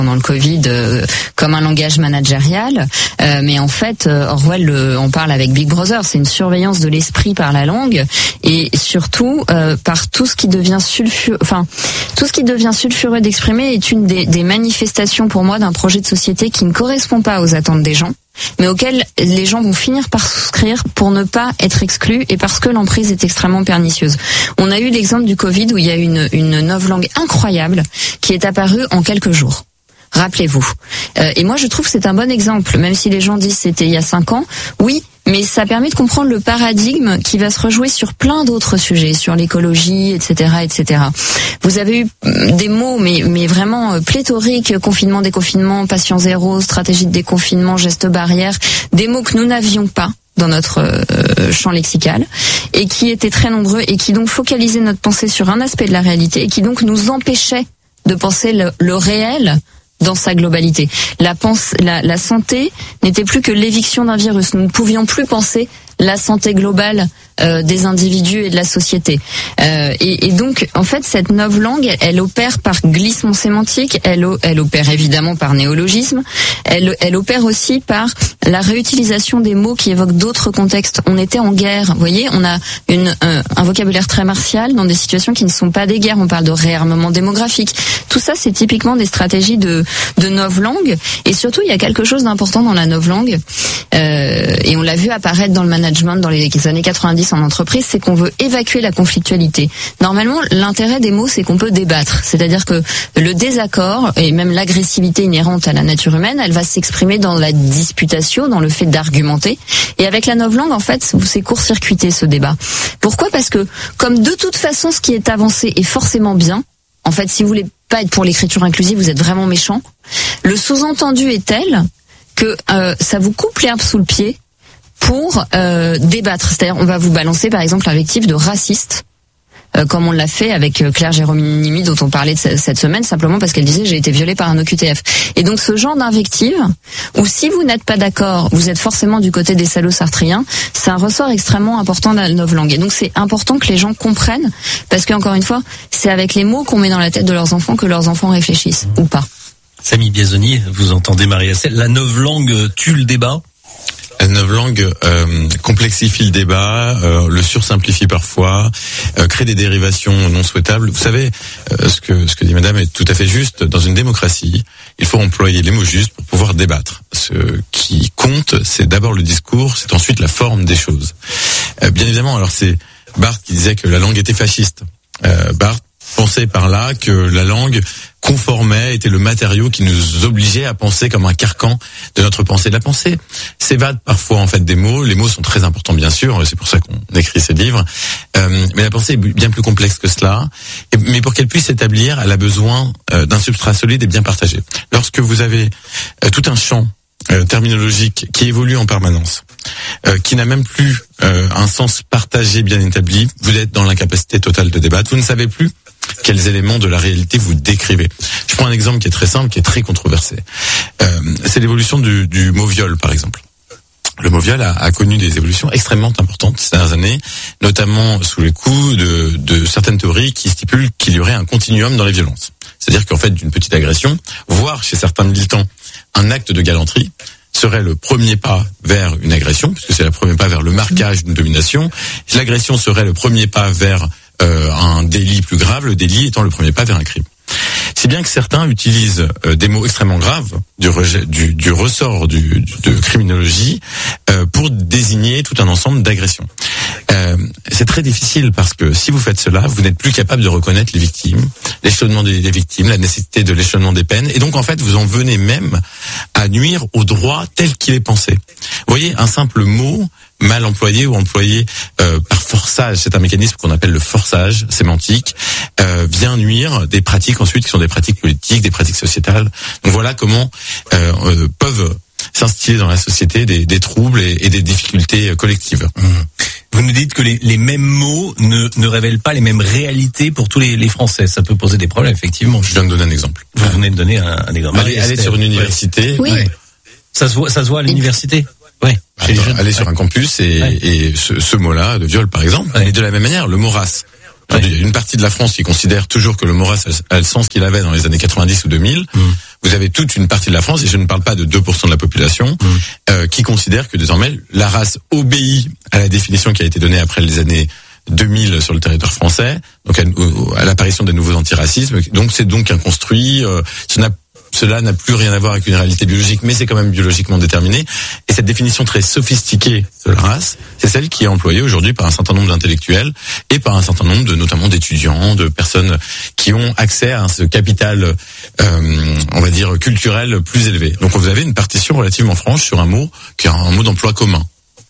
pendant le Covid comme un langage managérial, mais en fait Orwell en parle avec Big Brother, c'est une surveillance de l'esprit par la langue et surtout par tout ce qui devient sulfureux d'exprimer est une des manifestations pour moi d'un projet de société qui ne correspond pas aux attentes des gens, mais auxquels les gens vont finir par souscrire pour ne pas être exclus et parce que l'emprise est extrêmement pernicieuse. On a eu l'exemple du Covid où il y a une novlangue incroyable qui est apparue en quelques jours. Rappelez-vous. Et moi, je trouve que c'est un bon exemple, même si les gens disent c'était il y a 5 ans. Oui, mais ça permet de comprendre le paradigme qui va se rejouer sur plein d'autres sujets, sur l'écologie, etc., etc. Vous avez eu des mots, mais vraiment pléthoriques, confinement, déconfinement, patient zéro, stratégie de déconfinement, gestes barrières, des mots que nous n'avions pas dans notre champ lexical et qui étaient très nombreux et qui donc focalisaient notre pensée sur un aspect de la réalité et qui donc nous empêchaient de penser le réel dans sa globalité. La santé n'était plus que l'éviction d'un virus. Nous ne pouvions plus penser la santé globale des individus et de la société. Et donc, en fait, cette novlangue, elle opère par glissement sémantique, elle opère évidemment par néologisme, elle opère aussi par la réutilisation des mots qui évoquent d'autres contextes. On était en guerre, vous voyez, on a un vocabulaire très martial dans des situations qui ne sont pas des guerres. On parle de réarmement démographique. Tout ça, c'est typiquement des stratégies de novlangue. Et surtout, il y a quelque chose d'important dans la novlangue, et on l'a vu apparaître dans le management dans les années 90 en entreprise, c'est qu'on veut évacuer la conflictualité. Normalement, l'intérêt des mots, c'est qu'on peut débattre. C'est-à-dire que le désaccord et même l'agressivité inhérente à la nature humaine, elle va s'exprimer dans la disputation, dans le fait d'argumenter. Et avec la novlangue, en fait, c'est court-circuité ce débat. Pourquoi ? Parce que, comme de toute façon, ce qui est avancé est forcément bien, en fait, si vous voulez pas être pour l'écriture inclusive, vous êtes vraiment méchant. Le sous-entendu est tel que ça vous coupe l'herbe sous le pied pour débattre. C'est-à-dire, on va vous balancer, par exemple, l'invective de raciste, comme on l'a fait avec Claire Géronimi, dont on parlait cette semaine, simplement parce qu'elle disait « j'ai été violée par un OQTF ». Et donc, ce genre d'invective, où si vous n'êtes pas d'accord, vous êtes forcément du côté des salauds sartriens, c'est un ressort extrêmement important de la novlangue. Et donc, c'est important que les gens comprennent, parce qu'encore une fois, c'est avec les mots qu'on met dans la tête de leurs enfants que leurs enfants réfléchissent, ou pas. Samy Biazoni, vous entendez Marie Hassel, la novlangue tue le débat ? La novlangue complexifie le débat, le sursimplifie parfois, crée des dérivations non souhaitables. Vous savez, ce que dit Madame est tout à fait juste. Dans une démocratie, il faut employer les mots justes pour pouvoir débattre. Ce qui compte, c'est d'abord le discours, c'est ensuite la forme des choses. Bien évidemment, alors c'est Barthes qui disait que la langue était fasciste. Barthes pensait par là que la langue conformait, était le matériau qui nous obligeait à penser comme un carcan de notre pensée. La pensée s'évade parfois en fait des mots. Les mots sont très importants bien sûr, c'est pour ça qu'on écrit ces livres. Mais la pensée est bien plus complexe que cela. Mais pour qu'elle puisse s'établir, elle a besoin d'un substrat solide et bien partagé. Lorsque vous avez tout un champ terminologique qui évolue en permanence, qui n'a même plus un sens partagé bien établi, vous êtes dans l'incapacité totale de débattre. Vous ne savez plus quels éléments de la réalité vous décrivez. Je prends un exemple qui est très simple, qui est très controversé. C'est l'évolution du mot viol, par exemple. Le mot viol a connu des évolutions extrêmement importantes ces dernières années, notamment sous les coups de certaines théories qui stipulent qu'il y aurait un continuum dans les violences. C'est-à-dire qu'en fait, d'une petite agression, voire chez certains militants, un acte de galanterie serait le premier pas vers une agression, puisque c'est le premier pas vers le marquage d'une domination. L'agression serait le premier pas vers un délit plus grave, le délit étant le premier pas vers un crime. Si bien que certains utilisent des mots extrêmement graves du ressort de criminologie pour désigner tout un ensemble d'agressions. C'est très difficile parce que si vous faites cela, vous n'êtes plus capable de reconnaître les victimes, l'échelonnement des victimes, la nécessité de l'échelonnement des peines, et donc en fait vous en venez même à nuire au droit tel qu'il est pensé. Vous voyez, un simple mot mal employé ou employé par forçage, c'est un mécanisme qu'on appelle le forçage sémantique, vient nuire des pratiques ensuite qui sont des pratiques politiques, des pratiques sociétales. Donc voilà comment peuvent s'instiller dans la société des troubles et des difficultés collectives. Vous nous dites que les mêmes mots ne révèlent pas les mêmes réalités pour tous les Français. Ça peut poser des problèmes, effectivement. Je viens de donner un exemple. Vous venez de donner un exemple. Allez sur une université. Oui. Ouais. Ça se voit à l'université. Ouais. Aller sur un campus et ce mot-là, de viol par exemple, mais de la même manière, le mot race. Il y a une partie de la France qui considère toujours que le mot race a le sens qu'il avait dans les années 90 ou 2000. Vous avez toute une partie de la France, et je ne parle pas de 2% de la population, qui considère que désormais la race obéit à la définition qui a été donnée après les années 2000 sur le territoire français, donc à l'apparition des nouveaux antiracismes. Donc c'est donc un construit. Cela n'a plus rien à voir avec une réalité biologique, mais c'est quand même biologiquement déterminé. Et cette définition très sophistiquée de la race, c'est celle qui est employée aujourd'hui par un certain nombre d'intellectuels et par un certain nombre notamment d'étudiants, de personnes qui ont accès à ce capital, on va dire, culturel plus élevé. Donc vous avez une partition relativement franche sur un mot qui est un mot d'emploi commun.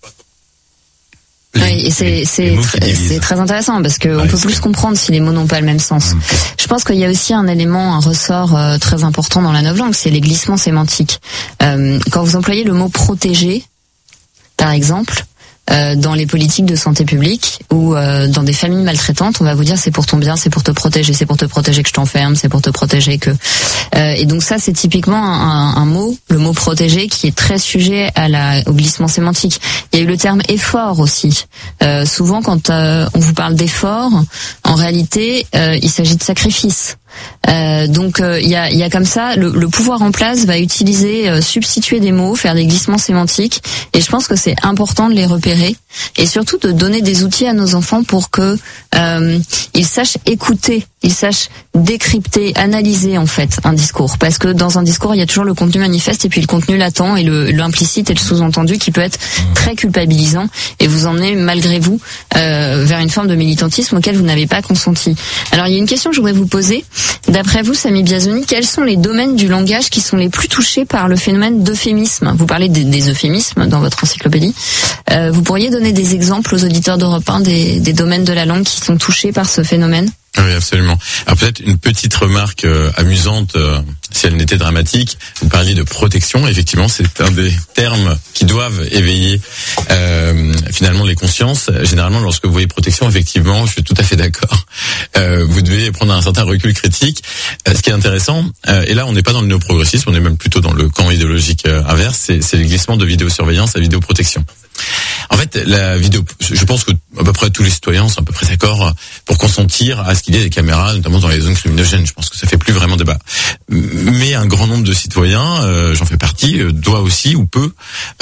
Oui, et c'est très intéressant parce que on peut plus comprendre si les mots n'ont pas le même sens. Je pense qu'il y a aussi un élément, un ressort très important dans la novlangue, c'est les glissements sémantiques. Quand vous employez le mot protéger, par exemple, dans les politiques de santé publique ou dans des familles maltraitantes, on va vous dire c'est pour ton bien, c'est pour te protéger que je t'enferme, c'est pour te protéger que... et donc ça, c'est typiquement un mot, le mot protéger, qui est très sujet au glissement sémantique. Il y a eu le terme effort aussi. Souvent, quand on vous parle d'effort, en réalité, il s'agit de sacrifice. Donc il y a comme ça le pouvoir en place va utiliser, substituer des mots, faire des glissements sémantiques, et je pense que c'est important de les repérer et surtout de donner des outils à nos enfants pour que ils sachent écouter, ils sachent décrypter, analyser en fait un discours, parce que dans un discours il y a toujours le contenu manifeste et puis le contenu latent et l'implicite et le sous-entendu qui peut être très culpabilisant et vous emmener malgré vous vers une forme de militantisme auquel vous n'avez pas consenti. Alors il y a une question que je voudrais vous poser. D'après vous, Samy Biazoni, quels sont les domaines du langage qui sont les plus touchés par le phénomène d'euphémisme? Vous parlez des euphémismes dans votre encyclopédie. Vous pourriez donner des exemples aux auditeurs d'Europe 1 des domaines de la langue qui sont touchés par ce phénomène? Oui, absolument. Alors peut-être une petite remarque amusante, si elle n'était dramatique. Vous parliez de protection. Effectivement, c'est un des termes qui doivent éveiller finalement les consciences. Généralement, lorsque vous voyez protection, effectivement, je suis tout à fait d'accord. Vous devez prendre un certain recul critique. Ce qui est intéressant, et là, on n'est pas dans le néoprogressisme, on est même plutôt dans le camp idéologique inverse. C'est le glissement de vidéosurveillance à vidéoprotection. En fait, la vidéo, je pense que à peu près tous les citoyens sont à peu près d'accord pour consentir à ce qu'il y ait des caméras, notamment dans les zones criminogènes. Je pense que ça fait plus vraiment débat. Mais un grand nombre de citoyens, j'en fais partie, doit aussi ou peut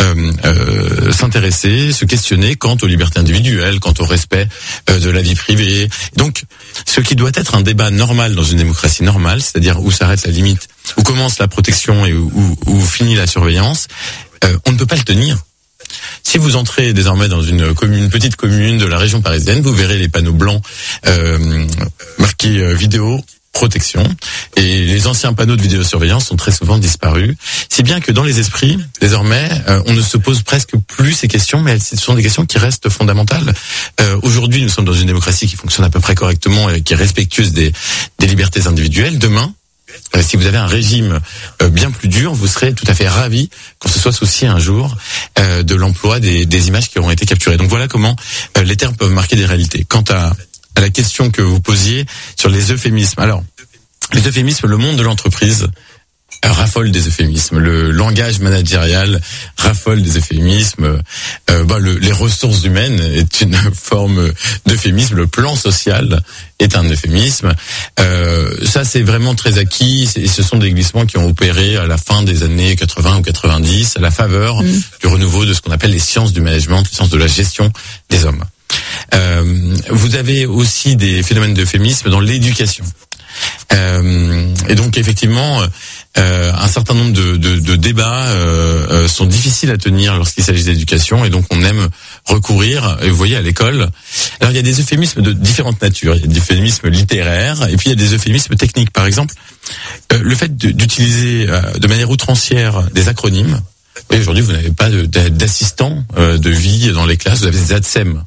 s'intéresser, se questionner quant aux libertés individuelles, quant au respect de la vie privée. Donc, ce qui doit être un débat normal dans une démocratie normale, c'est-à-dire où s'arrête la limite, où commence la protection et où finit la surveillance, on ne peut pas le tenir. Si vous entrez désormais dans une petite commune de la région parisienne, vous verrez les panneaux blancs marqués vidéo protection, et les anciens panneaux de vidéosurveillance sont très souvent disparus. Si bien que dans les esprits, désormais, on ne se pose presque plus ces questions, mais ce sont des questions qui restent fondamentales. Aujourd'hui, nous sommes dans une démocratie qui fonctionne à peu près correctement et qui est respectueuse des libertés individuelles. Demain, si vous avez un régime bien plus dur, vous serez tout à fait ravi qu'on se soit soucié un jour de l'emploi des images qui auront été capturées. Donc voilà comment les termes peuvent marquer des réalités. Quant à la question que vous posiez sur les euphémismes. Alors, les euphémismes, le monde de l'entreprise raffole des euphémismes. Le langage managérial raffole des euphémismes. Les ressources humaines est une forme d'euphémisme. Le plan social est un euphémisme. Ça, c'est vraiment très acquis. Et ce sont des glissements qui ont opéré à la fin des années 80 ou 90, à la faveur du renouveau de ce qu'on appelle les sciences du management, les sciences de la gestion des hommes. Vous avez aussi des phénomènes d'euphémisme dans l'éducation. Et donc effectivement, un certain nombre de débats sont difficiles à tenir lorsqu'il s'agit d'éducation, et donc on aime recourir, et vous voyez à l'école, alors il y a des euphémismes de différentes natures. Il y a des euphémismes littéraires, et puis il y a des euphémismes techniques. Par exemple, le fait d'utiliser de manière outrancière des acronymes. Et aujourd'hui, vous n'avez pas d'assistant de vie dans les classes, vous avez des ADSEM.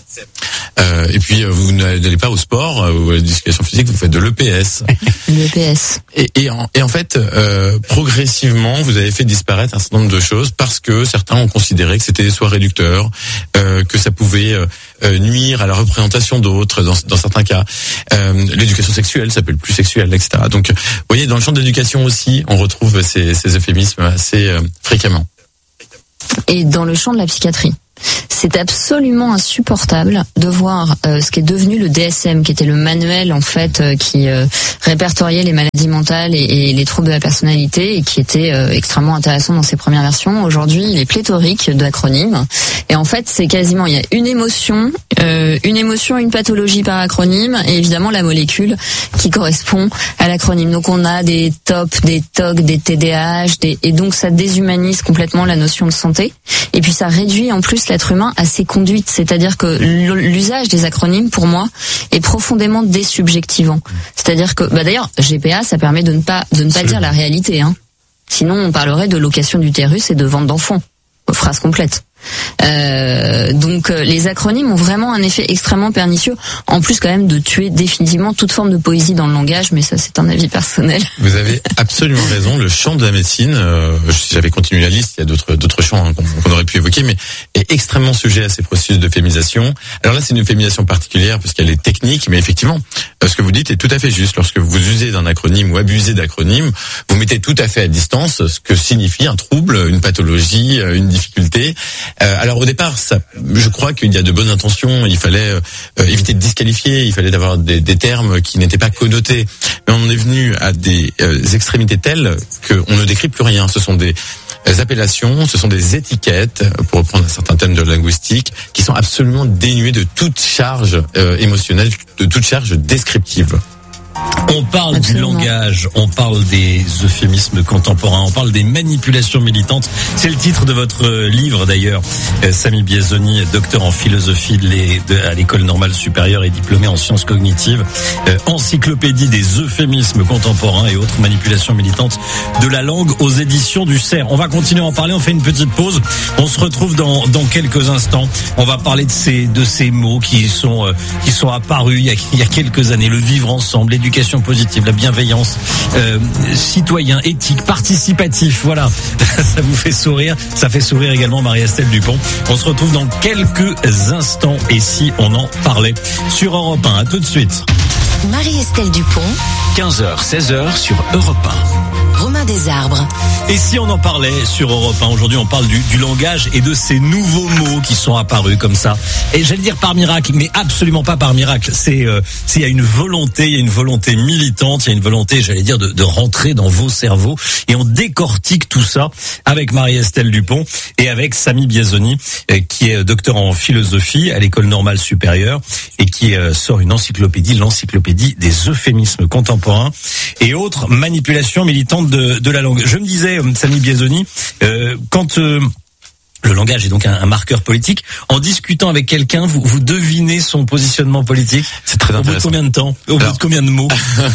Et puis vous n'allez pas au sport ou à l'éducation physique, vous faites de l'EPS. L'EPS. Et en fait, progressivement, vous avez fait disparaître un certain nombre de choses parce que certains ont considéré que c'était soit réducteur, que ça pouvait nuire à la représentation d'autres dans certains cas. L'éducation sexuelle s'appelle plus sexuelle, etc. Donc, vous voyez, dans le champ de l'éducation aussi, on retrouve ces euphémismes assez fréquemment. Et dans le champ de la psychiatrie. C'est absolument insupportable de voir ce qui est devenu le DSM, qui était le manuel en fait qui répertoriait les maladies mentales et les troubles de la personnalité et qui était extrêmement intéressant dans ses premières versions. Aujourd'hui, il est pléthorique d'acronymes et en fait, c'est quasiment il y a une émotion, une pathologie par acronyme et évidemment la molécule qui correspond à l'acronyme. Donc on a des TOP, des TOC, des TDAH, et donc ça déshumanise complètement la notion de santé et puis ça réduit en plus l'être humain à ses conduites, c'est-à-dire que l'usage des acronymes pour moi est profondément désubjectivant. C'est-à-dire que d'ailleurs GPA ça permet de ne pas dire la réalité hein. Sinon on parlerait de location d'utérus et de vente d'enfants. Phrase complète. Donc les acronymes ont vraiment un effet extrêmement pernicieux, en plus quand même de tuer définitivement toute forme de poésie dans le langage, mais ça c'est un avis personnel. Vous avez absolument raison, le champ de la médecine, j'avais continué la liste, il y a d'autres champs hein, qu'on aurait pu évoquer, mais est extrêmement sujet à ces processus de féminisation. Alors là c'est une féminisation particulière parce qu'elle est technique, mais effectivement, ce que vous dites est tout à fait juste. Lorsque vous usez d'un acronyme ou abusez d'acronyme, vous mettez tout à fait à distance ce que signifie un trouble, une pathologie, une difficulté. Alors au départ, je crois qu'il y a de bonnes intentions. Il fallait éviter de disqualifier. Il fallait avoir des termes qui n'étaient pas connotés. Mais on est venu à des extrémités telles qu'on ne décrit plus rien. Ce sont des appellations, ce sont des étiquettes, pour reprendre un certain thème de linguistique, qui sont absolument dénuées de toute charge émotionnelle, de toute charge descriptive. On parle Absolument. du langage, on parle des euphémismes contemporains, on parle des manipulations militantes. C'est le titre de votre livre d'ailleurs. Samy Biazoni, docteur en philosophie à l'École normale supérieure et diplômé en sciences cognitives. Encyclopédie des euphémismes contemporains et autres manipulations militantes de la langue aux éditions du CERF. On va continuer à en parler, on fait une petite pause. On se retrouve dans quelques instants. On va parler de ces mots qui sont apparus il y a quelques années. Le vivre ensemble, l'éducation positive, la bienveillance, citoyen, éthique, participatif, voilà. Ça vous fait sourire, ça fait sourire également Marie-Estelle Dupont. On se retrouve dans quelques instants et si on en parlait sur Europe 1. À tout de suite. Marie-Estelle Dupont, 15h, 16h sur Europe 1. Romain Desarbres. Et si on en parlait sur Europe 1, aujourd'hui on parle du langage et de ces nouveaux mots qui sont apparus comme ça. Et j'allais dire par miracle, mais absolument pas par miracle. Il y a une volonté militante, il y a une volonté, j'allais dire, de rentrer dans vos cerveaux. Et on décortique tout ça avec Marie-Estelle Dupont et avec Samy Biazoni, qui est docteur en philosophie à l'École normale supérieure et qui sort une encyclopédie, l'encyclopédie des euphémismes contemporains et autres manipulations militantes de la langue. Je me disais, Samy Biazoni, quand le langage est donc un marqueur politique, en discutant avec quelqu'un, vous devinez son positionnement politique. C'est très intéressant. Au bout de combien de temps ? Au bout de combien de mots ?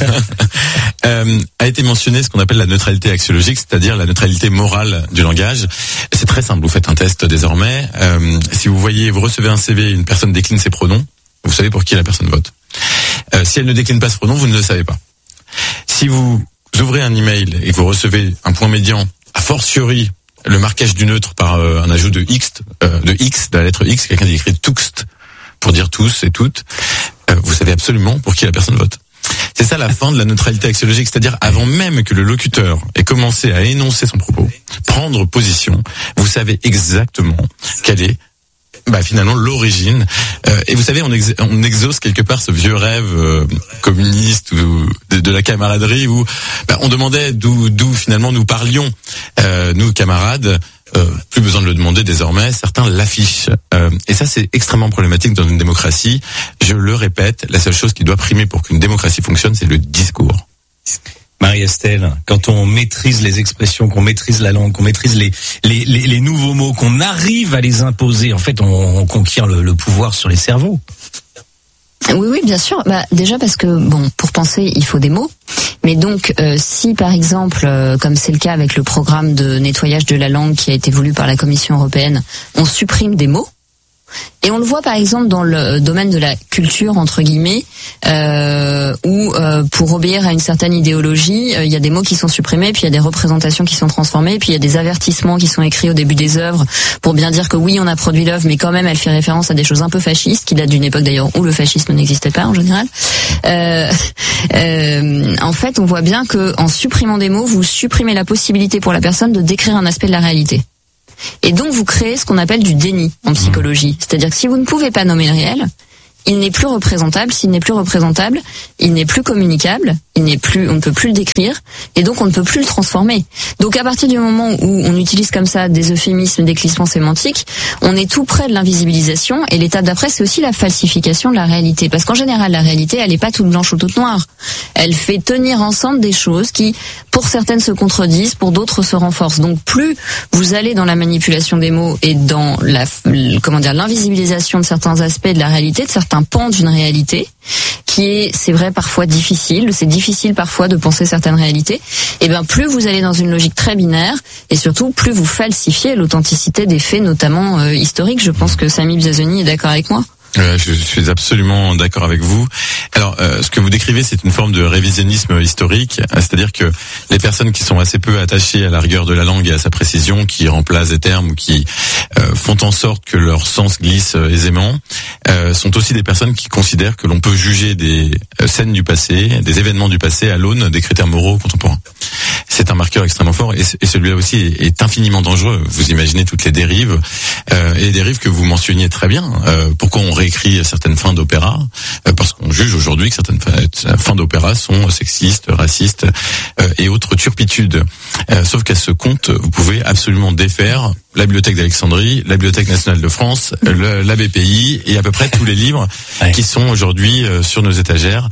A été mentionné ce qu'on appelle la neutralité axiologique, c'est-à-dire la neutralité morale du langage. C'est très simple, vous faites un test désormais. Si vous recevez un CV, une personne décline ses pronoms, vous savez pour qui la personne vote. Si elle ne décline pas ce pronom, vous ne le savez pas. Si vous ouvrez un email et que vous recevez un point médian, a fortiori le marquage du neutre par un ajout de X, de la lettre X, quelqu'un qui écrit tuxt pour dire tous et toutes, vous savez absolument pour qui la personne vote. C'est ça la fin de la neutralité axiologique, c'est-à-dire avant même que le locuteur ait commencé à énoncer son propos, prendre position, vous savez exactement quelle est finalement l'origine. Et vous savez, on exauce quelque part ce vieux rêve communiste ou de la camaraderie où on demandait d'où finalement nous parlions, nous camarades. Plus besoin de le demander désormais, certains l'affichent. Et ça, c'est extrêmement problématique dans une démocratie. Je le répète, la seule chose qui doit primer pour qu'une démocratie fonctionne, c'est le discours. Marie-Estelle, quand on maîtrise les expressions, qu'on maîtrise la langue, qu'on maîtrise les nouveaux mots, qu'on arrive à les imposer, en fait, on conquiert le pouvoir sur les cerveaux. Oui, bien sûr. Déjà parce que, pour penser, il faut des mots. Mais donc, si par exemple, comme c'est le cas avec le programme de nettoyage de la langue qui a été voulu par la Commission européenne, on supprime des mots, et on le voit par exemple dans le domaine de la culture, entre guillemets, où pour obéir à une certaine idéologie, il y a des mots qui sont supprimés, puis il y a des représentations qui sont transformées, puis il y a des avertissements qui sont écrits au début des œuvres pour bien dire que oui, on a produit l'œuvre, mais quand même elle fait référence à des choses un peu fascistes, qui datent d'une époque d'ailleurs où le fascisme n'existait pas en général. En fait, on voit bien que en supprimant des mots, vous supprimez la possibilité pour la personne de décrire un aspect de la réalité. Et donc vous créez ce qu'on appelle du déni en psychologie. C'est-à-dire que si vous ne pouvez pas nommer le réel, il n'est plus représentable. S'il n'est plus représentable, il n'est plus communicable. On ne peut plus le décrire, et donc on ne peut plus le transformer. Donc à partir du moment où on utilise comme ça des euphémismes, des glissements sémantiques, on est tout près de l'invisibilisation. Et l'étape d'après, c'est aussi la falsification de la réalité. Parce qu'en général, la réalité, elle n'est pas toute blanche ou toute noire. Elle fait tenir ensemble des choses qui, pour certaines, se contredisent, pour d'autres se renforcent. Donc plus vous allez dans la manipulation des mots et dans l'invisibilisation de certains aspects de la réalité, de certains pans d'une réalité, qui est, c'est vrai, parfois difficile. C'est difficile parfois de penser certaines réalités. Et bien, plus vous allez dans une logique très binaire, et surtout, plus vous falsifiez l'authenticité des faits, notamment historiques. Je pense que Samy Biazoni est d'accord avec moi. Je suis absolument d'accord avec vous. Alors, ce que vous décrivez, c'est une forme de révisionnisme historique, c'est-à-dire que les personnes qui sont assez peu attachées à la rigueur de la langue et à sa précision, qui remplacent des termes ou qui font en sorte que leur sens glisse aisément, sont aussi des personnes qui considèrent que l'on peut juger des scènes du passé, des événements du passé à l'aune des critères moraux contemporains. C'est un marqueur extrêmement fort, et celui-là aussi est infiniment dangereux. Vous imaginez toutes les dérives, et les dérives que vous mentionniez très bien. Pourquoi on réécrit certaines fins d'opéra? Parce qu'on juge aujourd'hui que certaines fins d'opéra sont sexistes, racistes et autres turpitudes. Sauf qu'à ce compte, vous pouvez absolument défaire la Bibliothèque d'Alexandrie, la Bibliothèque nationale de France, la BPI et à peu près tous les livres qui sont aujourd'hui sur nos étagères.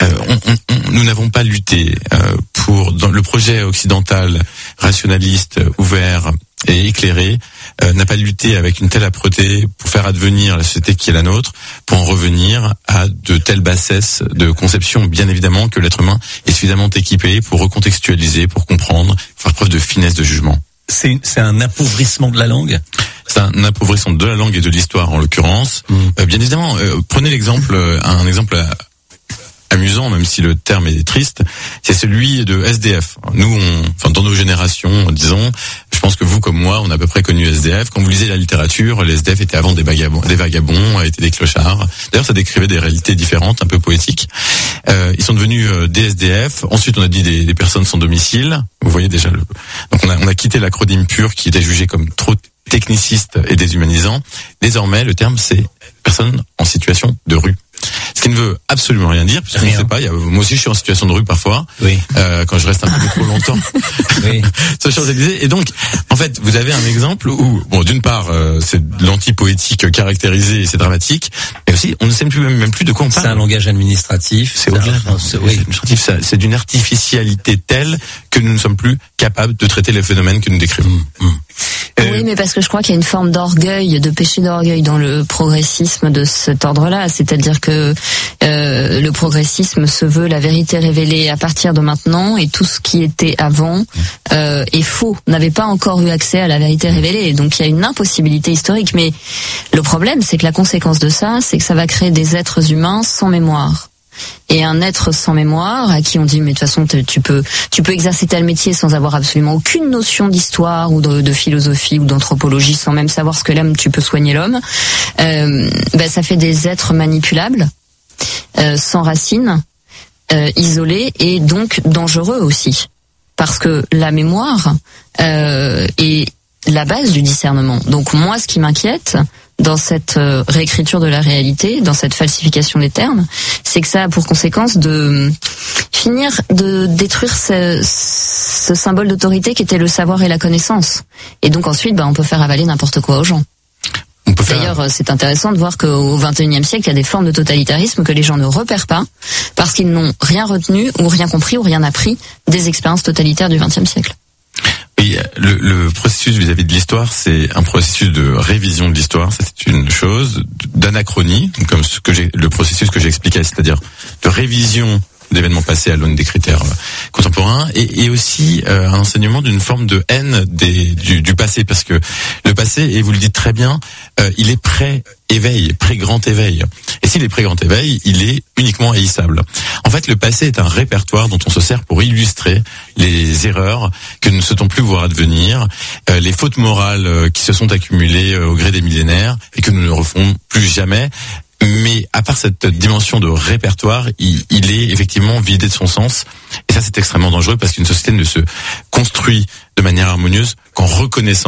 Nous n'avons pas lutté dans le projet occidental, rationaliste, ouvert et éclairé, n'a pas lutté avec une telle âpreté pour faire advenir la société qui est la nôtre, pour en revenir à de telles bassesses de conception, bien évidemment, que l'être humain est suffisamment équipé pour recontextualiser, pour comprendre, faire preuve de finesse de jugement. C'est un appauvrissement de la langue? C'est un appauvrissement de la langue et de l'histoire, en l'occurrence. Bien évidemment, prenez un exemple amusant, même si le terme est triste, c'est celui de SDF. Nous, dans nos générations, disons, je pense que vous comme moi, on a à peu près connu SDF. Quand vous lisez la littérature, les SDF étaient avant des vagabonds, étaient des clochards. D'ailleurs, ça décrivait des réalités différentes, un peu poétiques. Ils sont devenus des SDF. Ensuite, on a dit des personnes sans domicile. Vous voyez déjà donc on a quitté l'acronyme pur qui était jugé comme trop techniciste et déshumanisant. Désormais, le terme, c'est personne en situation de rue. Ce qui ne veut absolument rien dire, puisqu'on ne sait pas. Moi aussi, je suis en situation de rue parfois, quand je reste un peu trop longtemps sur Champs-Élysées. Et donc, en fait, vous avez un exemple où, d'une part, c'est de l'anti-poétique caractérisé et c'est dramatique, mais aussi, on ne sait même plus de quoi on parle. C'est un langage administratif. C'est au-delà. C'est d'une artificialité telle que nous ne sommes plus capables de traiter les phénomènes que nous décrivons. Oui, mais parce que je crois qu'il y a une forme d'orgueil, de péché d'orgueil dans le progressisme de cet ordre-là. C'est-à-dire que le progressisme se veut la vérité révélée à partir de maintenant, et tout ce qui était avant est faux, n'avait pas encore eu accès à la vérité révélée. Donc il y a une impossibilité historique. Mais le problème, c'est que la conséquence de ça, c'est que ça va créer des êtres humains sans mémoire. Et un être sans mémoire à qui on dit mais de toute façon tu peux exercer tel métier sans avoir absolument aucune notion d'histoire ou de philosophie ou d'anthropologie, sans même savoir ce que l'homme, tu peux soigner l'homme, ça fait des êtres manipulables, sans racines, isolés et donc dangereux aussi, parce que la mémoire est la base du discernement. Donc moi, ce qui m'inquiète dans cette réécriture de la réalité, dans cette falsification des termes, c'est que ça a pour conséquence de finir de détruire ce symbole d'autorité qui était le savoir et la connaissance. Et donc ensuite, on peut faire avaler n'importe quoi aux gens. D'ailleurs, c'est intéressant de voir qu'au XXIe siècle, il y a des formes de totalitarisme que les gens ne repèrent pas parce qu'ils n'ont rien retenu ou rien compris ou rien appris des expériences totalitaires du XXe siècle. Oui, le processus vis-à-vis de l'histoire, c'est un processus de révision de l'histoire, ça c'est une chose, d'anachronie, comme le processus que j'expliquais, c'est-à-dire de révision d'événements passés à l'aune des critères contemporains, et aussi un enseignement d'une forme de haine du passé, parce que le passé, et vous le dites très bien, il est pré-éveil, pré-grand éveil. Et s'il est pré-grand éveil, il est uniquement haïssable. En fait, le passé est un répertoire dont on se sert pour illustrer les erreurs que nous ne souhaitons plus voir advenir, les fautes morales qui se sont accumulées au gré des millénaires et que nous ne refont plus jamais. Mais à part cette dimension de répertoire, il est effectivement vidé de son sens. Et ça, c'est extrêmement dangereux parce qu'une société ne se construit de manière harmonieuse qu'en reconnaissant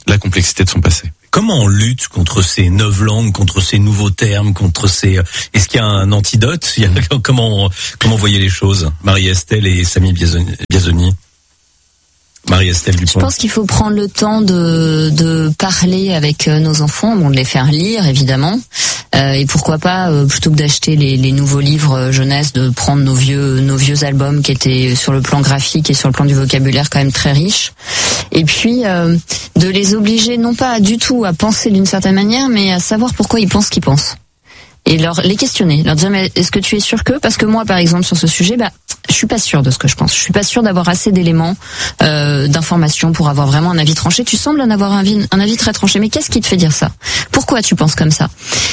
la complexité de son passé. Comment on lutte contre ces novlangues, contre ces nouveaux termes, contre ces... Est-ce qu'il y a un antidote? Comment voyez les choses, Marie-Estelle et Samy Biazoni? Marie-Estelle Dupont. Je pense qu'il faut prendre le temps de parler avec nos enfants, de les faire lire évidemment, et pourquoi pas plutôt que d'acheter les nouveaux livres jeunesse, de prendre nos vieux albums qui étaient sur le plan graphique et sur le plan du vocabulaire quand même très riches, et puis de les obliger non pas du tout à penser d'une certaine manière, mais à savoir pourquoi ils pensent ce qu'ils pensent. Et les questionner, leur dire mais est-ce que tu es sûr que, parce que moi par exemple sur ce sujet, je suis pas sûre de ce que je pense. Je suis pas sûre d'avoir assez d'éléments, d'informations pour avoir vraiment un avis tranché. Tu sembles en avoir un avis très tranché. Mais qu'est-ce qui te fait dire ça? Pourquoi tu penses comme ça?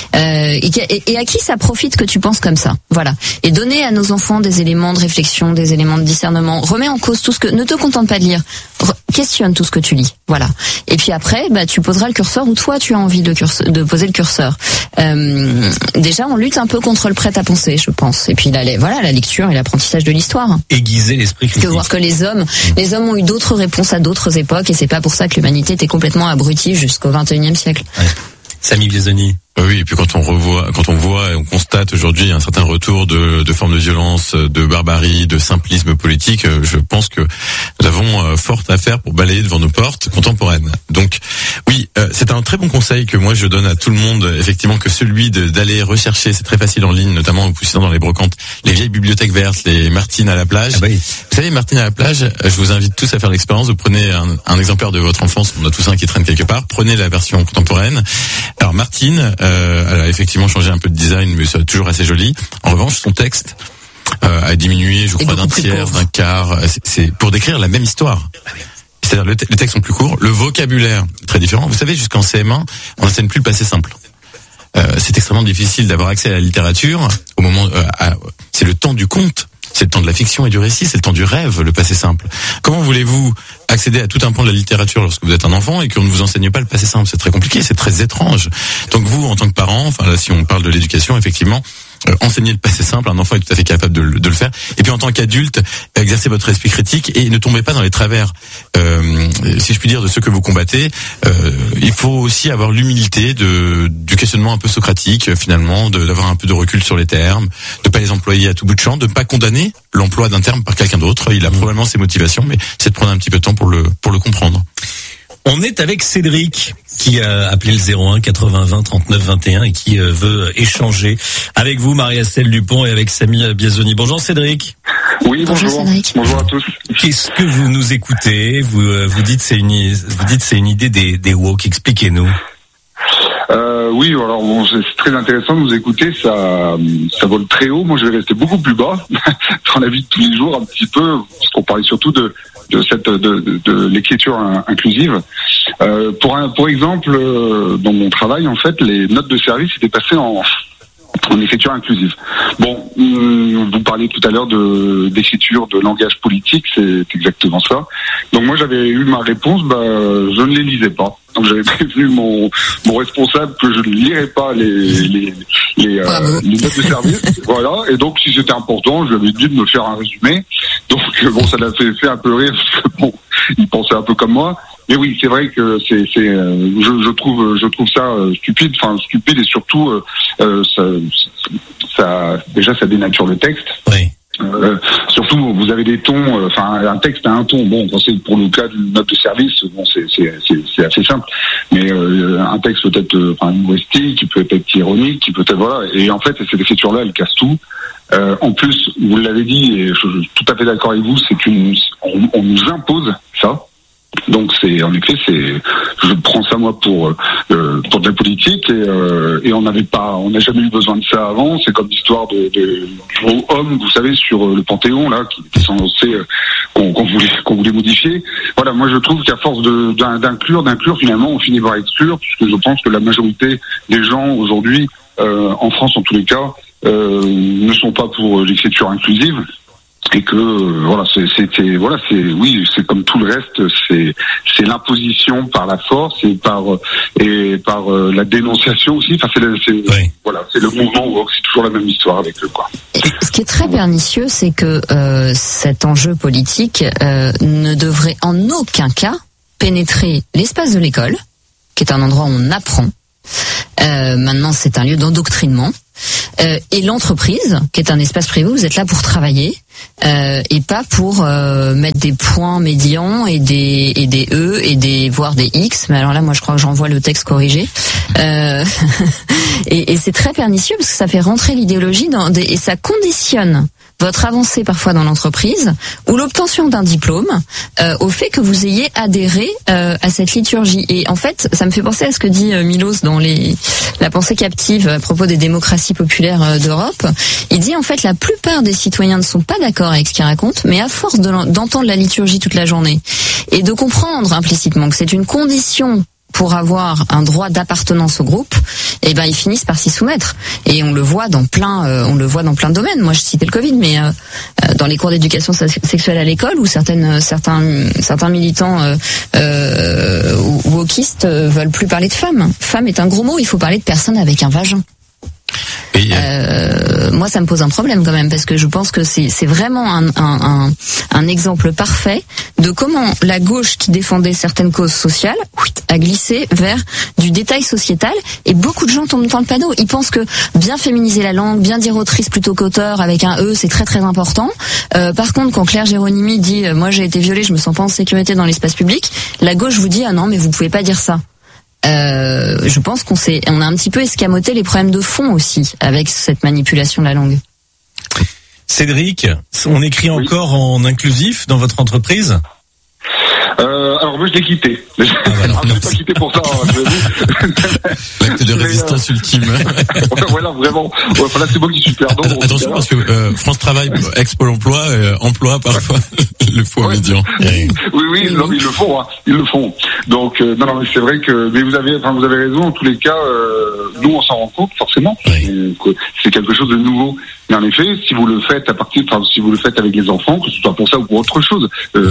Et à qui ça profite que tu penses comme ça? Voilà. Et donner à nos enfants des éléments de réflexion, des éléments de discernement. Remets en cause tout ce que, ne te contente pas de lire. Questionne tout ce que tu lis. Voilà. Et puis après, tu poseras le curseur où toi tu as envie de poser le curseur. Déjà, on lutte un peu contre le prêt-à-penser, je pense. Et puis la lecture et l'apprentissage de l'histoire. Aiguiser l'esprit critique. Que voir que les hommes ont eu d'autres réponses à d'autres époques, et c'est pas pour ça que l'humanité était complètement abrutie jusqu'au XXIe siècle. Ouais. Samy Biazoni. Oui, et puis quand on voit et on constate aujourd'hui un certain retour de formes de violence, de barbarie, de simplisme politique, je pense que nous avons fort à faire pour balayer devant nos portes contemporaines. Donc oui, c'est un très bon conseil que moi je donne à tout le monde, effectivement, que celui d'aller rechercher, c'est très facile en ligne, notamment en poussant dans les brocantes, les vieilles bibliothèques vertes, les Martine à la plage. Ah bah oui. Vous savez, Martine à la plage, je vous invite tous à faire l'expérience. Vous prenez un exemplaire de votre enfance, on a tous un qui traîne quelque part, prenez la version contemporaine. Alors Martine, elle a effectivement changé un peu de design, mais c'est toujours assez joli. En revanche, son texte a diminué, je crois, d'un tiers, d'un quart. C'est pour décrire la même histoire. C'est-à-dire les textes sont plus courts, le vocabulaire très différent. Vous savez, jusqu'en CM1, on n'enseigne plus le passé simple. C'est extrêmement difficile d'avoir accès à la littérature au moment. C'est le temps du conte. C'est le temps de la fiction et du récit, c'est le temps du rêve, le passé simple. Comment voulez-vous accéder à tout un pan de la littérature lorsque vous êtes un enfant et qu'on ne vous enseigne pas le passé simple? C'est très compliqué, c'est très étrange. Donc vous, en tant que parent, enfin là, si on parle de l'éducation, effectivement, enseigner le passé simple, un enfant est tout à fait capable de le faire. Et puis en tant qu'adulte, exercez votre esprit critique et ne tombez pas dans les travers, si je puis dire, de ceux que vous combattez. Il faut aussi avoir l'humilité du questionnement un peu socratique, finalement, d'avoir un peu de recul sur les termes, de pas les employer à tout bout de champ, de pas condamner l'emploi d'un terme par quelqu'un d'autre. Il a probablement ses motivations, mais c'est de prendre un petit peu de temps pour le comprendre. On est avec Cédric qui a appelé le 01 80 20 39 21 et qui veut échanger avec vous, Marie-Estelle Dupont, et avec Samy Biazoni. Bonjour Cédric. Oui, bonjour. Cédric. Bonjour à tous. Qu'est-ce que vous nous écoutez? Vous dites c'est une idée des woke. Expliquez-nous. Oui, alors bon, c'est très intéressant de vous écouter, ça vole très haut. Moi, je vais rester beaucoup plus bas dans la vie de tous les jours, un petit peu, parce qu'on parlait surtout de l'écriture inclusive. Pour exemple, dans mon travail, en fait, les notes de service étaient passées en écriture inclusive. Bon, vous parliez tout à l'heure d'écriture, de langage politique, c'est exactement ça. Donc moi j'avais eu ma réponse, je ne les lisais pas. Donc j'avais prévenu mon responsable que je ne lirais pas les notes de service. Voilà. Et donc si c'était important, je lui avais dit de me faire un résumé. Donc bon, ça l'a fait un peu rire parce que bon, il pensait un peu comme moi. Mais oui, c'est vrai que je trouve ça stupide, et surtout ça dénature le texte. Oui. Surtout, vous avez des tons. Un texte a un ton. Bon, quand c'est pour le cas d'une note de service, bon, c'est assez simple. Mais un texte peut être humoristique, qui peut être ironique, qui peut être voilà. Et en fait, cette écriture-là, elle casse tout. En plus, vous l'avez dit, et je suis tout à fait d'accord avec vous, on nous impose ça. Donc en effet, je prends ça moi pour de la politique et on n'a jamais eu besoin de ça avant. C'est comme l'histoire de gros hommes, vous savez, sur le Panthéon là, qui était censé qu'on voulait modifier. Voilà, moi je trouve qu'à force d'inclure, finalement, on finit par exclure, puisque je pense que la majorité des gens aujourd'hui, en France en tous les cas, ne sont pas pour l'écriture inclusive. Et que c'est comme tout le reste, c'est l'imposition par la force et par la dénonciation aussi. Enfin c'est le mouvement woke, c'est toujours la même histoire avec eux quoi. Ce qui est très pernicieux, c'est que cet enjeu politique ne devrait en aucun cas pénétrer l'espace de l'école, qui est un endroit où on apprend. Maintenant, c'est un lieu d'endoctrinement. Et l'entreprise, qui est un espace privé, vous êtes là pour travailler et pas pour mettre des points médians et des E et voire des X. Mais alors là, moi, je crois que j'envoie le texte corrigé. Et c'est très pernicieux parce que ça fait rentrer l'idéologie et ça conditionne votre avancée parfois dans l'entreprise ou l'obtention d'un diplôme au fait que vous ayez adhéré à cette liturgie. Et en fait, ça me fait penser à ce que dit Milos dans la pensée captive à propos des démocraties populaires d'Europe. Il dit en fait la plupart des citoyens ne sont pas d'accord avec ce qu'il raconte, mais à force d'entendre la liturgie toute la journée et de comprendre implicitement que c'est une condition pour avoir un droit d'appartenance au groupe, eh ben ils finissent par s'y soumettre. Et on le voit dans plein de domaines. Moi, je citais le Covid, mais dans les cours d'éducation sexuelle à l'école, où certains militants ou wokistes veulent plus parler de femmes. Femme est un gros mot. Il faut parler de personnes avec un vagin. Moi, ça me pose un problème quand même parce que je pense que c'est vraiment un exemple parfait de comment la gauche qui défendait certaines causes sociales a glissé vers du détail sociétal et beaucoup de gens tombent dans le panneau. Ils pensent que bien féminiser la langue, bien dire autrice plutôt qu'auteur avec un E, c'est très très important. Par contre, quand Claire Géronimi dit moi j'ai été violée, je me sens pas en sécurité dans l'espace public, la gauche vous dit ah non mais vous pouvez pas dire ça. Je pense qu'on a un petit peu escamoté les problèmes de fond aussi avec cette manipulation de la langue. Cédric, on écrit encore en inclusif dans votre entreprise ? Alors moi je l'ai quitté. Je l'ai pas quitté pour ça. L'acte de résistance ultime. Voilà, vraiment. Là c'est moi qui suis perdant. Attention parce que France Travail, ex-Pôle Emploi, emploie parfois le faux médian. Oui, non, ils le font. Donc non, mais c'est vrai que mais vous avez raison. En tous les cas, nous on s'en rend compte forcément. C'est quelque chose de nouveau. Mais en effet, si vous le faites si vous le faites avec les enfants, que ce soit pour ça ou pour autre chose,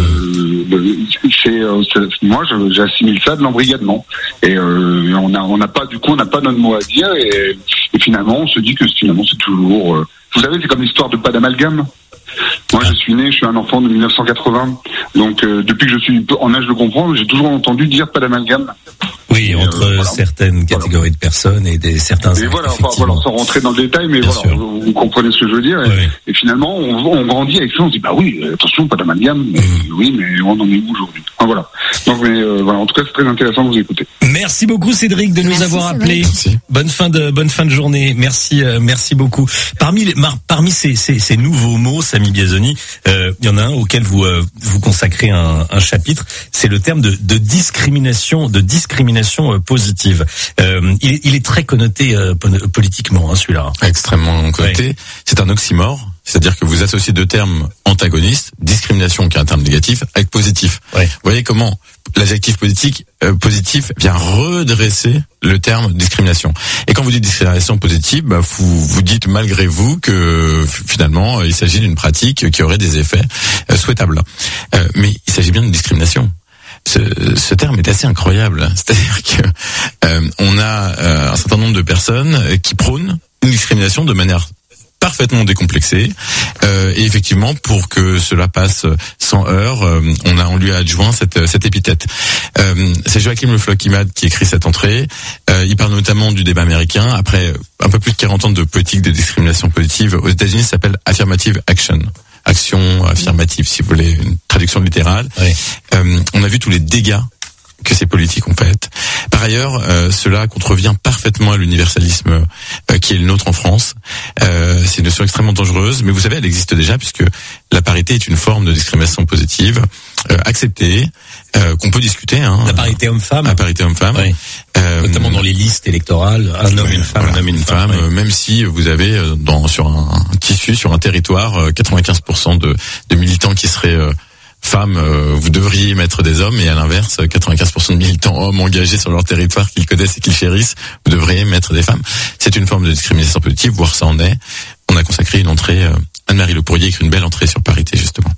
moi j'assimile ça de l'embrigadement. Et on n'a pas notre mot à dire et finalement on se dit que finalement c'est toujours. Vous savez, c'est comme l'histoire de pas d'amalgame. Moi, je suis un enfant de 1980. Donc, depuis que je suis en âge de comprendre, j'ai toujours entendu dire pas d'amalgame. Oui, entre certaines catégories de personnes et certains. Et voilà, sans rentrer dans le détail, mais voilà, vous comprenez ce que je veux dire. Et finalement, on grandit avec ça, on se dit, bah oui, attention, pas d'amalgame. Oui, mais on en est où aujourd'hui? Voilà. Donc, en tout cas, c'est très intéressant de vous écouter. Merci beaucoup, Cédric, de nous avoir appelés. Bonne fin de journée. Merci beaucoup. Parmi ces nouveaux mots, Samy Biazoni, il y en a un auquel vous consacrez un chapitre. C'est le terme de discrimination positive. Il est très connoté politiquement, celui-là. Extrêmement connoté. Ouais. C'est un oxymore. C'est-à-dire que vous associez deux termes antagonistes, discrimination qui est un terme négatif, avec positif. Ouais. Vous voyez comment l'adjectif positif vient redresser le terme discrimination. Et quand vous dites discrimination positive, vous dites malgré vous que finalement il s'agit d'une pratique qui aurait des effets souhaitables. Mais il s'agit bien de discrimination. Ce terme est assez incroyable. C'est-à-dire que on a un certain nombre de personnes qui prônent une discrimination de manière parfaitement décomplexé et effectivement pour que cela passe sans heurts, on lui a adjoint cette épithète. C'est Joachim Le Floch-Imad qui écrit cette entrée. Il parle notamment du débat américain après un peu plus de 40 ans de politique de discrimination positive aux États-Unis. Ça s'appelle affirmative action. Action affirmative, si vous voulez, une traduction littérale. Oui. On a vu tous les dégâts que ces politiques ont fait. Par ailleurs, cela contrevient parfaitement à l'universalisme qui est le nôtre en France. C'est une notion extrêmement dangereuse, mais vous savez, elle existe déjà puisque la parité est une forme de discrimination positive acceptée, qu'on peut discuter. La parité homme-femme. La parité homme-femme. Oui. Notamment dans les listes électorales, un homme, une femme, un homme, une femme. Oui. Même si vous avez sur un territoire, 95% de militants qui seraient femmes, vous devriez mettre des hommes, et à l'inverse, 95% de militants hommes engagés sur leur territoire qu'ils connaissent et qu'ils chérissent, vous devriez mettre des femmes. C'est une forme de discrimination positive, voire ça en est. On a consacré une entrée, Anne-Marie Le Pourrier écrit une belle entrée sur parité, justement.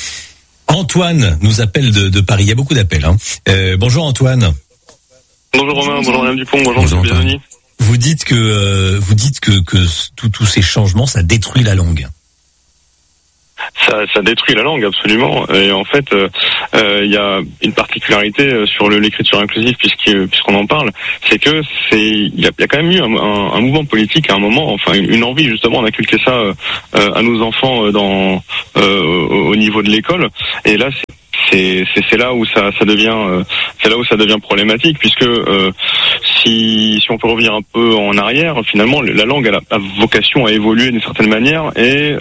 Antoine nous appelle de Paris, il y a beaucoup d'appels. Bonjour Antoine. Bonjour Romain, bonjour Madame Dupont, bonjour Biazoni. Vous dites que tous ces changements, ça détruit la langue. ça détruit la langue absolument. Et en fait, il y a une particularité sur l'écriture inclusive puisqu'on en parle, c'est que il y a quand même eu un mouvement politique à un moment, enfin une envie justement d'inculquer ça à nos enfants au niveau de l'école. Et là, c'est là où ça devient problématique, puisque si on peut revenir un peu en arrière, finalement la langue elle a vocation à évoluer d'une certaine manière et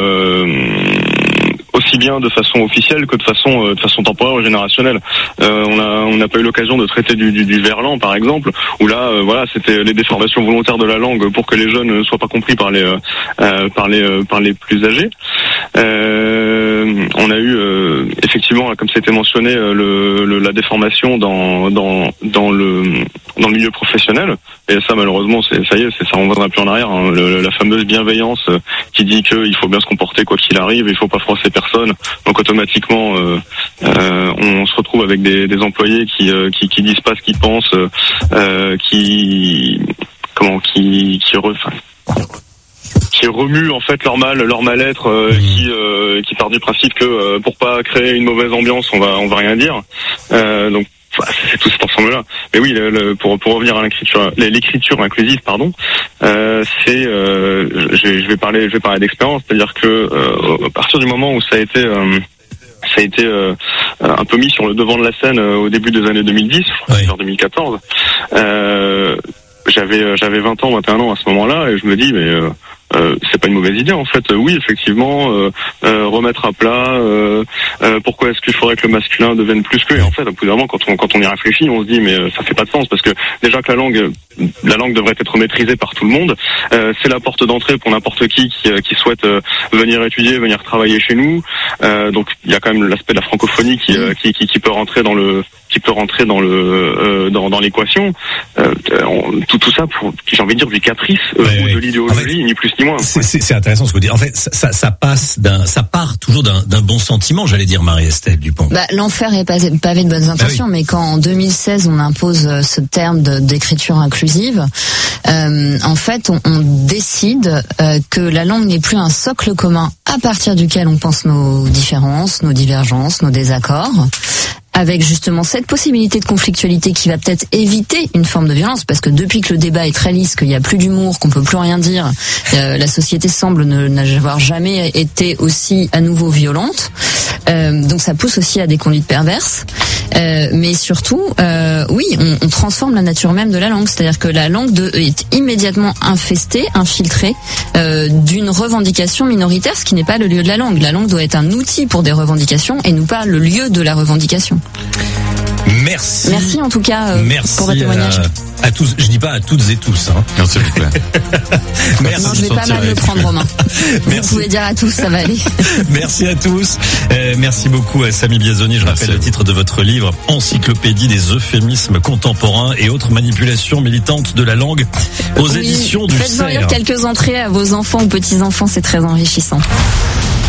aussi bien de façon officielle que de façon temporaire ou générationnelle. On n'a pas eu l'occasion de traiter du verlan par exemple, où là voilà, c'était les déformations volontaires de la langue pour que les jeunes ne soient pas compris par les plus âgés. On a eu effectivement, comme ça a été mentionné, la déformation dans le milieu professionnel. Et ça, malheureusement, ça reviendra plus en arrière. Hein. La fameuse bienveillance qui dit qu'il faut bien se comporter quoi qu'il arrive, il faut pas froisser personne. Donc automatiquement, on se retrouve avec des employés qui disent pas ce qu'ils pensent, qui remuent en fait leur mal-être, qui part du principe que pour pas créer une mauvaise ambiance, on va rien dire. Donc c'est tout cet ensemble-là. Mais oui, pour revenir à l'écriture inclusive, pardon, je vais parler d'expérience, c'est-à-dire que à partir du moment où ça a été un peu mis sur le devant de la scène au début des années 2010, vers 2014. J'avais 20 ans, 21 ans à ce moment-là, et je me dis mais c'est pas une mauvaise idée en fait. Oui, effectivement, remettre à plat. Pourquoi est-ce qu'il faudrait que le masculin devienne plus que? Et en fait, évidemment, quand on y réfléchit, on se dit mais ça fait pas de sens, parce que déjà que la langue devrait être maîtrisée par tout le monde. C'est la porte d'entrée pour n'importe qui souhaite venir étudier, venir travailler chez nous. Donc il y a quand même l'aspect de la francophonie qui peut rentrer dans l'équation. Tout ça pour, j'ai envie de dire, du caprice ou de l'idéologie, en fait, ni plus ni moins. C'est intéressant ce que vous dites. En fait, ça part toujours d'un bon sentiment, j'allais dire, Marie-Estelle Dupont. L'enfer est pavé de bonnes intentions, mais quand en 2016 on impose ce terme d'écriture inclusive, en fait on décide que la langue n'est plus un socle commun à partir duquel on pense nos différences, nos divergences, nos désaccords, avec justement cette possibilité de conflictualité qui va peut-être éviter une forme de violence, parce que depuis que le débat est très lisse, qu'il n'y a plus d'humour, qu'on peut plus rien dire, la société semble n'avoir jamais été aussi à nouveau violente. Donc ça pousse aussi à des conduites perverses. Mais surtout, oui, on transforme la nature même de la langue, c'est-à-dire que la langue est immédiatement infestée, infiltrée d'une revendication minoritaire, ce qui n'est pas le lieu de la langue. La langue doit être un outil pour des revendications et non pas le lieu de la revendication. Merci. Merci en tout cas pour votre témoignage. À tous, je dis pas à toutes et tous. Hein. Non, s'il vous plaît. Merci. Non, je vais pas mal le prendre, Romain. Vous pouvez dire à tous, ça va aller. Merci à tous. Merci beaucoup à Samy Biazoni. Je rappelle le titre de votre livre, Encyclopédie des euphémismes contemporains et autres manipulations militantes de la langue, aux éditions du CERF. Faites-en lire quelques entrées à vos enfants ou petits-enfants, c'est très enrichissant.